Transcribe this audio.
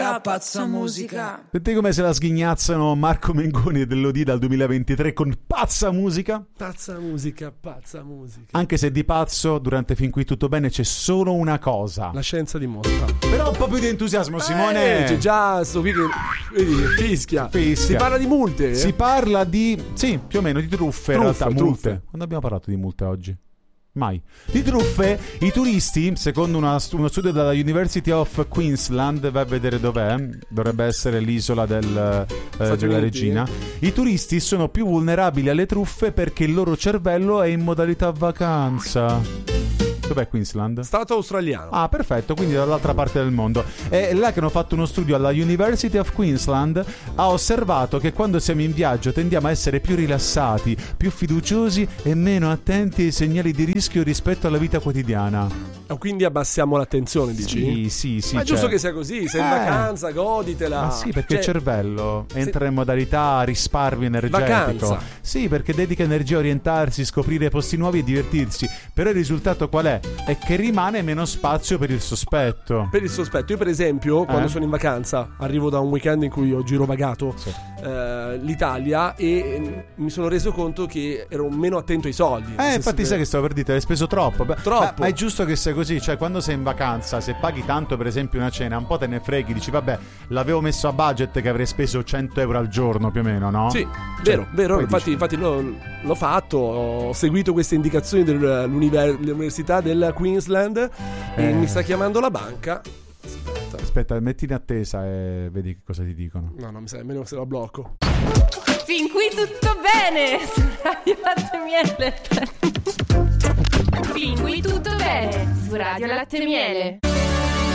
pazza musica. Senti come se la sghignazzano Marco Mengoni e dell'Odì dal 2023 con pazza musica? Pazza musica, pazza musica. Anche se di pazzo, durante Fin qui tutto bene, c'è solo una cosa. La scienza dimostra. Però un po' più di entusiasmo, Simone. C'è già sto qui che vedi, fischia. Si parla di multe? Si parla di, sì, più o meno di truffe in realtà, multe. Truffe. Quando abbiamo parlato di multe oggi? Mai. Di truffe, i turisti, secondo uno studio dalla University of Queensland, vai a vedere dov'è, dovrebbe essere l'isola della regina, i turisti sono più vulnerabili alle truffe perché il loro cervello è in modalità vacanza. Dov'è Queensland? Stato australiano. Ah, perfetto, quindi dall'altra parte del mondo. È là che hanno fatto uno studio alla University of Queensland, ha osservato che quando siamo in viaggio tendiamo a essere più rilassati, più fiduciosi e meno attenti ai segnali di rischio rispetto alla vita quotidiana. Quindi abbassiamo l'attenzione, dici? Sì. Ma è giusto che sia così, sei in vacanza, goditela. Ma sì, perché il cervello entra in modalità risparmio energetico. Vacanza. Sì, perché dedica energia a orientarsi, scoprire posti nuovi e divertirsi. Però il risultato qual è? È che rimane meno spazio per il sospetto. Per il sospetto. Io per esempio, quando sono in vacanza, arrivo da un weekend in cui ho girovagato l'Italia e mi sono reso conto che ero meno attento ai soldi. Infatti sai che stavo per dire, hai speso troppo. Troppo. Ma è giusto che sia così, cioè quando sei in vacanza, se paghi tanto per esempio una cena, un po' te ne freghi, dici vabbè, l'avevo messo a budget che avrei speso 100 euro al giorno più o meno, no? Sì, Cioè, vero. Infatti l'ho fatto, ho seguito queste indicazioni dell'università del Queensland e mi sta chiamando la banca. Aspetta, metti in attesa e vedi che cosa ti dicono. No, mi sa nemmeno se la blocco. Fin qui tutto bene su Radio Latte Miele. Fin qui tutto bene su Radio Latte Miele.